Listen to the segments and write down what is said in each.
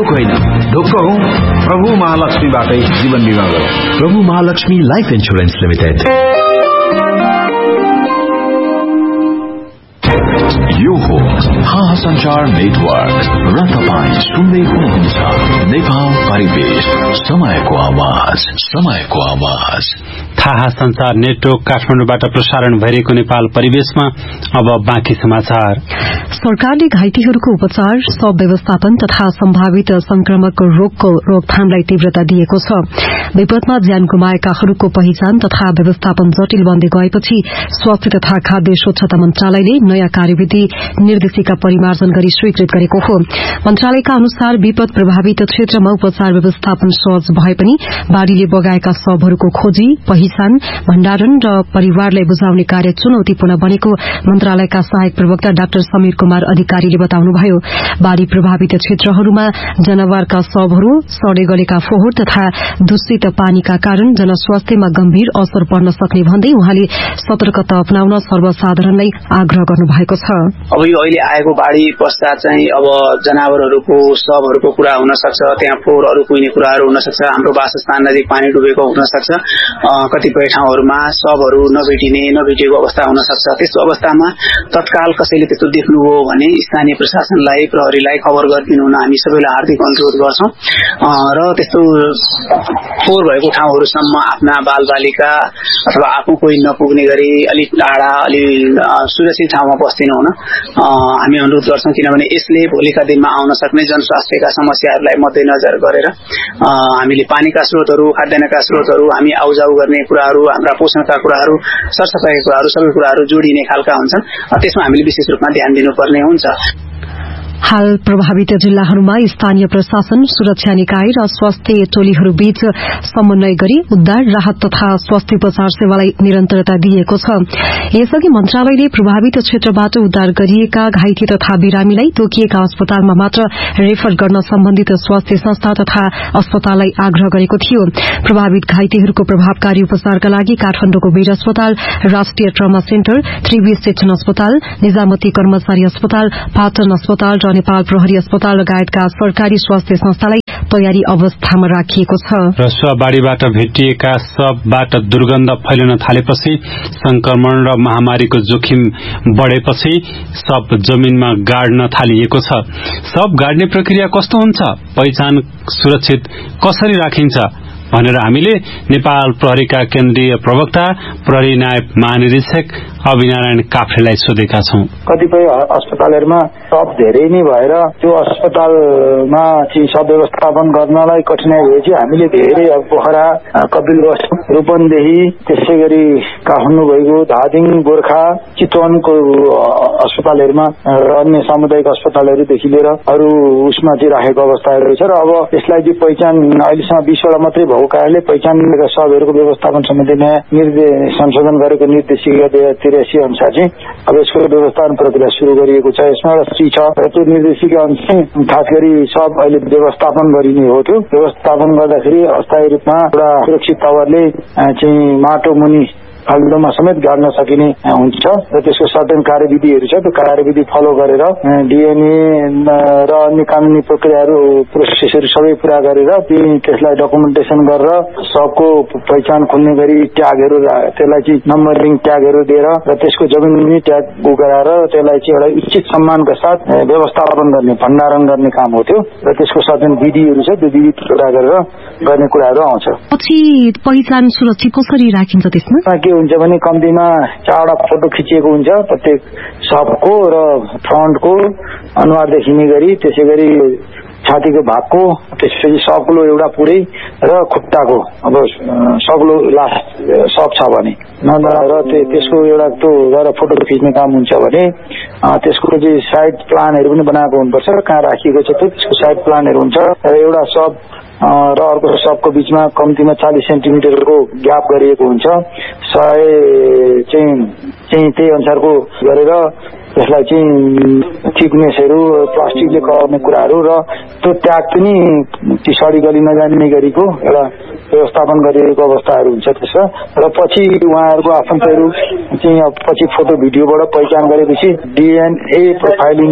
ढोक होइन, ढोक हौ प्रभु महालक्ष्मीबाटै जीवन बिमा गरौं। प्रभु महालक्ष्मी लाइफ इन्स्योरेन्स लिमिटेड। यो हो संचार नेटवर्क र तपाईं सुन्दै हुनुहुन्छ नेपाल परिवेश, समयको आवाज, समयको आवाज। थाहा संचार नेटवर्क काठमाडौँबाट प्रसारण भइरहेको नेपाल परिवेशमा अब बाँकी समाचार। सरकारले घाइतेहरूको उपचार, शव व्यवस्थापन तथा सम्भावित संक्रमक रोगको रोकथामलाई तीव्रता दिएको छ। विपदमा ज्यान गुमाएकाहरूको पहिचान तथा व्यवस्थापन जटिल बन्दै गएपछि स्वास्थ्य तथा खाद्य स्वच्छता मन्त्रालयले नयाँ कार्यविधि निर्देशिका परिमार्जन गरी स्वीकृत गरेको हो। मन्त्रालयका अनुसार विपद प्रभावित क्षेत्रमा उपचार व्यवस्थापन सहज भए पनि बाढ़ीले बगाएका शवहरूको खोजी, पहिचान, भण्डारण र परिवारलाई बुझाउने कार्य चुनौतीपूर्ण बनेको मन्त्रालयका सहायक प्रवक्ता डाक्टर समीर कुमार अधिकारीले बताउनुभयो। बाढ़ी प्रभावित क्षेत्रहरूमा जनावरका शवहरू, सडे गलेका फोहोर तथा दूषित पानीका कारण जनस्वास्थ्यमा गम्भीर असर पर्न सक्ने भन्दै उहाँले सतर्कता अपनाउन सर्वसाधारणलाई आग्रह गर्नुभएको छ। अब यो अहिले आएको बाढ़ी पश्चात चाहिँ अब जनावरहरूको शवहरूको कुरा हुन सक्छ, त्यहाँ फोहोरहरू कुहिने कुराहरू हुन सक्छ, हाम्रो वासस्थान नजिक पानी डुबेको हुन सक्छ, कतिपय ठाउँहरूमा शवहरू नभेटिएको अवस्था हुन सक्छ। त्यस्तो अवस्थामा तत्काल कसैले त्यस्तो देख्नुभयो भने स्थानीय प्रशासनलाई, प्रहरीलाई खबर गरिदिनु हुन हामी सबैलाई हार्दिक अनुरोध गर्छौं। र त्यस्तो फोहोर भएको ठाउँहरूसम्म आफ्ना बालबालिका अथवा आफू कोही नपुग्ने गरी अलिक टाढा, अलि सुरक्षित ठाउँमा बस्दिनु हुन हामी अनुरोध गर्छौं। किनभने यसले भोलिका दिनमा आउन सक्ने जनस्वास्थ्यका समस्याहरूलाई मध्यनजर गरेर हामीले पानीका स्रोतहरू, खाद्यान्नका स्रोतहरू, हामी आउजाउ गर्ने कुराहरू, हाम्रा पोषणका कुराहरू, सरसफाइका कुराहरू, सबै कुराहरू जोडिने खालका हुन्छन्। त्यसमा हामीले विशेष रूपमा ध्यान दिनुपर्ने हुन्छ। हाल प्रभावित जिल्लाहरूमा स्थानीय प्रशासन, सुरक्षा निकाय र स्वास्थ्य टोलीहरूबीच समन्वय गरी उद्धार, राहत तथा स्वास्थ्य उपचार सेवालाई निरन्तरता दिएको छ। यसअघि मन्त्रालयले प्रभावित क्षेत्रबाट उद्धार गरिएका घाइते तथा बिरामीलाई तोकिएका अस्पतालमा मात्र रेफर गर्न सम्बन्धित स्वास्थ्य संस्था तथा अस्पताललाई आग्रह गरेको थियो। प्रभावित घाइतेहरूको प्रभावकारी उपचारका लागि काठमाडौँको वीर अस्पताल, राष्ट्रिय ट्रमा सेन्टर, त्रिवी शिक्षण अस्पताल, निजामती कर्मचारी अस्पताल, पाटन अस्पताल र नेपाल प्रहरी अस्पताल लगायतका सरकारी स्वास्थ्य संस्थालाई तयारी अवस्थामा राखिएको छ। रसुवाबाड़ीबाट भेटिएका शवबाट दुर्गन्ध फैलन थालेपछि, संक्रमण र महामारीको जोखिम बढ़ेपछि शव जमिनमा गाड्न थालिएको छ। शव गाड्ने प्रक्रिया कस्तो हुन्छ, पहिचान सुरक्षित कसरी राखिन्छ भनेर हामीले नेपाल प्रहरीका केन्द्रीय प्रवक्ता, प्रहरी नायब महानिरीक्षक अभिनारायण काफ्रेलाई सोधेका छौं। कतिपय अस्पतालहरूमा शव धेरै नै भएर त्यो अस्पतालमा चाहिँ शव व्यवस्थापन गर्नलाई कठिनाई भएपछि हामीले धेरै पोखरा, कपिलवस्तु, रूपन्देही, त्यसै गरी काठमाडौँ भइगयो, धादिङ, गोर्खा, चितवनको अस्पतालहरूमा र अन्य सामुदायिक अस्पतालहरूदेखि लिएर अरू उसमा चाहिँ राखेको अवस्थाहरू छ। र अब यसलाई चाहिँ पहिचान अहिलेसम्म 20 वटा मात्रै भएको कारणले पहिचान शवहरूको व्यवस्थापन सम्बन्धी नयाँ संशोधन गरेको निर्देशिका 83 अनुसार चाहिँ अब यसको व्यवस्थापन प्रक्रिया शुरू गरिएको छ। यसमा एउटा सी छ, त्यो निर्देशिका अनुसार खास गरी सब अहिले व्यवस्थापन गरिने हो। त्यो व्यवस्थापन गर्दाखेरि अस्थायी रूपमा एउटा सुरक्षित तवरले चाहिँ माटो मुनि खाल्डोमा समेत गाड्न सकिने हुन्छ र त्यसको सर्टेन कार्यविधिहरू छ। त्यो कार्यविधि फलो गरेर डीएनए र अन्य कानूनी प्रक्रियाहरू, प्रोसेसहरू सबै पूरा गरेर त्यसलाई डकुमेन्टेसन गरेर सबको पहिचान खुल्ने गरी ट्यागहरू, त्यसलाई चाहिँ नम्बरिङ ट्यागहरू दिएर र त्यसको जमिनी ट्याग गराएर त्यसलाई चाहिँ एउटा उचित सम्मानका साथ व्यवस्थापन गर्ने, भण्डारण गर्ने काम हो त्यो। र त्यसको सर्टेन विधिहरू छ, त्यो विधि पूरा गरेर गर्ने कुराहरू आउँछ। पछि पहिचान सुरक्षित कसरी राखिन्छ त्यसमा? के हुन्छ भने कम्तीमा 4 वटा फोटो खिचिएको हुन्छ प्रत्येक सबको र फ्रन्टको अनुहार देखिने गरी, त्यसै गरी छातीको भागको, त्यसपछि सक्लो एउटा पुरै र खुट्टाको, अब सक्लो लास्ट सब छ भने र त्यसको एउटा त्यो गरेर फोटो खिच्ने काम हुन्छ भने त्यसको चाहिँ साइड प्लानहरू पनि बनाएको हुनुपर्छ र कहाँ राखिएको छ त्यसको साइड प्लानहरू हुन्छ। र एउटा सब र अर्को सबको बीचमा कम्तीमा 40 सेन्टिमिटरको ग्याप गरिएको हुन्छ। 100 चाहिँ त्यही अनुसारको गरेर त्यसलाई चाहिँ थिकनेसहरू, प्लास्टिकले कभर्ने कुराहरू र त्यो ट्याग पनि सडी गली नजाने गरीको एउटा व्यवस्थापन गरिएको अवस्थाहरू हुन्छ त्यसमा र पछि उहाँहरूको आफन्तहरू चाहिँ पछि फोटो भिडियोबाट पहिचान गरेपछि DNA प्रोफाइलिङ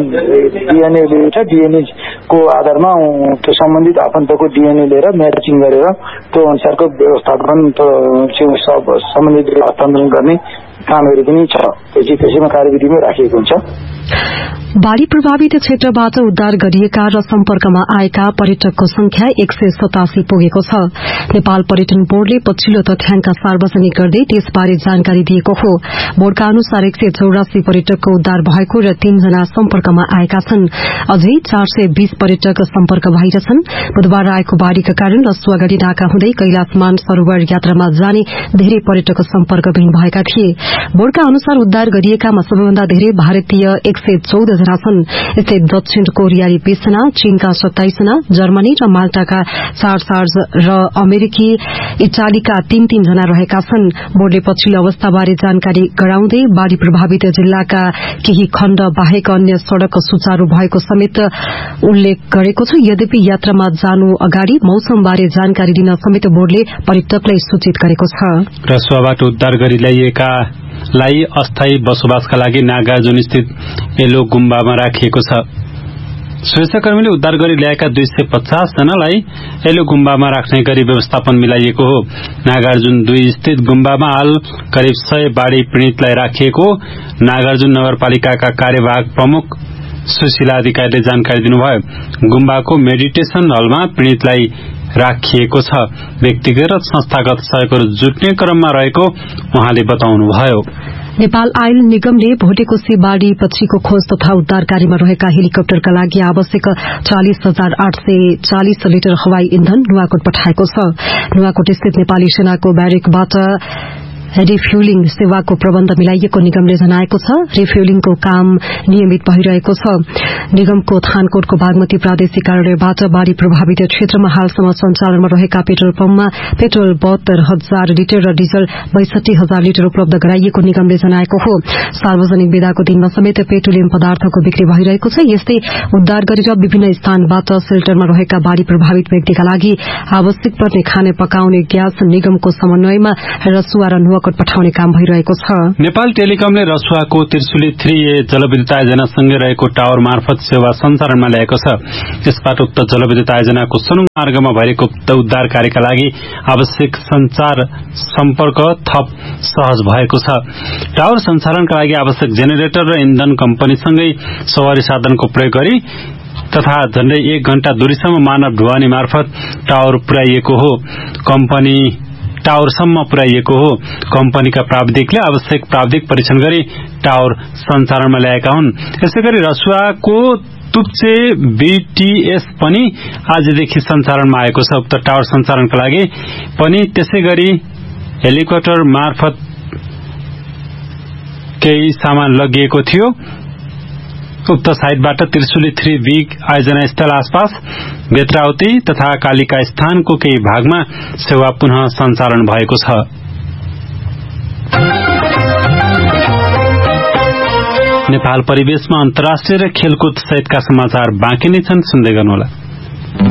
DNA को आधारमा त्यो सम्बन्धित आफन्तको DNA लिएर म्याचिङ गरेर त्यो अनुसारको व्यवस्थापन सम्बन्धित हस्तान्तरण गर्ने कामहरू पनि छ। त्यसैमा कार्यविधिमै राखिएको हुन्छ। बाढ़ी प्रभावित क्षेत्रबाट उद्धार गरिएका र सम्पर्कमा आएका पर्यटकको संख्या 187 पुगेको छ। नेपाल पर्यटन बोर्डले पछिल्लो तथ्याङ्क सार्वजनिक गर्दै त्यसबारे जानकारी दिएको हो। बोर्डका अनुसार 184 पर्यटकको उद्धार भएको र 3 जना सम्पर्कमा आएका छन्। अझै 420 पर्यटक सम्पर्क भइरहेछन्। बुधबार आएको बाढ़ीका कारण रसुवागढ़ी नाका हुँदै कैलाशमान सरोवर यात्रामा जाने धेरै पर्यटक सम्पर्कविहीन भएका थिए। बोर्डका अनुसार उद्धार गरिएकामा सबैभन्दा धेरै भारतीय 114 जना छन्। यस्तै दक्षिण कोरियाली 20 जना, चीनका 27 जना, जर्मनी र माल्टाका 4 र अमेरिकी इटालीका 3 जना रहेका छन्। बोर्डले पछिल्लो अवस्थाबारे जानकारी गराउँदै बाढ़ी प्रभावित जिल्लाका केही खण्ड बाहेक अन्य सड़क सुचारू भएको समेत उल्लेख गरेको छ। यद्यपि यात्रामा जानु अगाडि मौसमबारे जानकारी दिन समेत बोर्डले पर्यटकलाई सूचित गरेको छ। रसुवाबाट उद्धार गरी ल्याइएकालाई अस्थायी बसोबासका लागि नागार्जुन स्थित एलो गुम्बामा राखिएको छ। सुरक्षाकर्मीले उद्धार गरी ल्याएका 250 जनालाई एलो गुम्बामा राख्ने गरी व्यवस्थापन मिलाइएको हो। नागार्जुन 2 स्थित गुम्बामा हाल करिब 100 बाढ़ी पीड़ितलाई राखिएको नागार्जुन नगरपालिकाका कार्यवाहक प्रमुख सुशीला अधिकारीले जानकारी दिनुभयो। गुम्बाको मेडिटेशन हलमा पीड़ितलाई राखिएको छ। व्यक्तिगत र संस्थागत सहयोगहरू जुट्ने क्रममा रहेको उहाँले बताउनुभयो। नेपाल आयल निगमले भोटेकोशी बाढ़ी पछिको खोज तथा उद्धार कार्यमा रहेका हेलिकप्टरका लागि आवश्यक 40,840 लिटर हवाई इन्धन नुवाकोट पठाएको छ। नुवाकोट स्थित नेपाली सेनाको ब्यारेकबाट रिफ्युलिङ सेवाको प्रबन्ध मिलाइएको निगमले जनाएको छ। रिफ्युलिङको काम नियमित भइरहेको छ। निगमको थानकोटको बागमती प्रादेशिक कार्यालयबाट बाढ़ी प्रभावित क्षेत्रमा हालसम्म सञ्चालनमा रहेका पेट्रोल पम्पमा पेट्रोल 72,000 लिटर र डिजल 62,000 लिटर उपलब्ध गराइएको निगमले जनाएको हो। सार्वजनिक विदाको दिनमा समेत पेट्रोलियम पदार्थको बिक्री भइरहेको छ। यस्तै उद्धार गरेर विभिन्न स्थानबाट सेल्टरमा रहेका बाढ़ी प्रभावित व्यक्तिका लागि आवश्यक पर्ने खाने पकाउने ग्यास निगमको समन्वयमा रसुवा र नुवाकोट पठाउने काम भइरहेको छ। नेपाल टेलिकमले रसुवाको त्रिशुली 3A जलविद्युत आयोजनासँगै रहेको टावर मार्फत सेवा सञ्चालनमा ल्याएको छ। यसबाट उक्त जलविद्युत आयोजनाको सुरुङ मार्गमा भएको उद्धार कार्यका लागि आवश्यक संचार सम्पर्क थप सहज भएको छ। टावर सञ्चालनका लागि आवश्यक जेनेरेटर र इन्धन कम्पनीसँगै सवारी साधनको प्रयोग गरी तथा झण्डै 1 घण्टा दूरीसम्म मानव ढुवानी मार्फत टावरसम्म पुर्याइएको हो। कम्पनीका प्राविधिकले आवश्यक प्राविधिक परीक्षण गरी टावर सञ्चालनमा ल्याएका हुन्। यसैगरी रसुवाको तुप्चे BTS पनि आजदेखि सञ्चालनमा आएको छ। उक्त टावर सञ्चालनका लागि पनि त्यसैगरी हेलिकप्टर मार्फत केही सामान लगिएको थियो। उक्त साइटबाट त्रिशुली 3B आयोजना स्थल आसपास बेत्रावती तथा कालिका स्थानको केही भागमा सेवा पुनः सञ्चालन भएको छ। नेपाल परिवेशमा अन्तर्राष्ट्रिय र खेलकुद सहितका समाचार बाँकी नै छन्, सुन्दै गर्नुहोला।